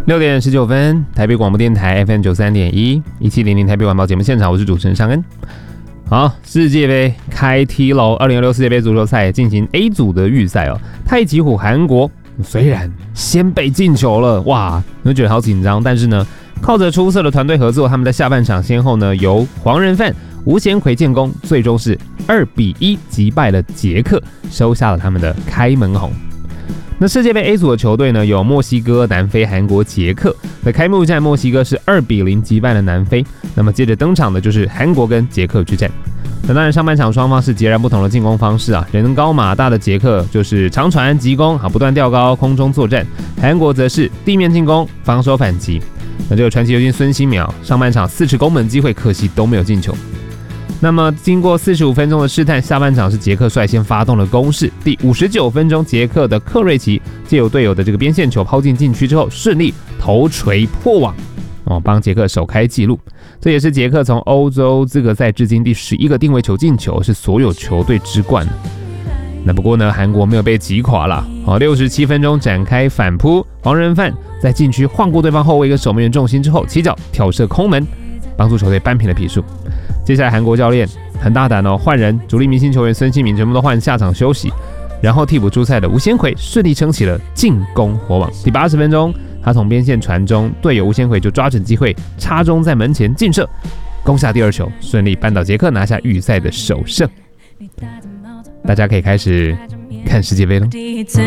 6点19分，台北广播电台 FM 93.1 1700台北晚报节目现场，我是主持人尚恩。好，世界杯开踢喽！2026世界杯足球赛进行 A 组的预赛哦。太极虎韩国虽然先被进球了，哇，你会觉得好紧张，但是呢，靠着出色的团队合作，他们在下半场先后呢由黄仁范、吴贤奎建功，最终是2-1击败了捷克，收下了他们的开门红。那世界杯 A 组的球队呢，有墨西哥、南非、韩国、捷克。在开幕战，墨西哥是2-0击败了南非。那么接着登场的就是韩国跟捷克之战。那当然，上半场双方是截然不同的进攻方式啊。人高马大的捷克就是长传急攻不断吊高空中作战，韩国则是地面进攻、防守反击。那这个传奇球星孙兴淼上半场4次攻门机会，可惜都没有进球。那么经过45分钟的试探，下半场是捷克率先发动了攻势。第59分钟，捷克的克瑞奇借由队友的这个边线球抛进禁区之后，顺利头锤破网，帮捷克首开纪录。这也是捷克从欧洲资格赛至今第11个定位球进球，是所有球队之冠。那不过呢，韩国没有被击垮了。67分钟展开反扑，黄仁范在禁区晃过对方后卫跟守门员重心之后，起脚挑射空门，帮助球队扳平了比数。接下来韩国教练很大胆换人，主力明星球员孙兴慜全部都换下场休息，然后替补出赛的吴贤奎顺利撑起了进攻火网。第80分钟，他从边线传中，队友吴贤奎就抓准机会插中在门前劲射，攻下第2球，顺利扳倒捷克，拿下预赛的首胜。大家可以开始看世界杯了。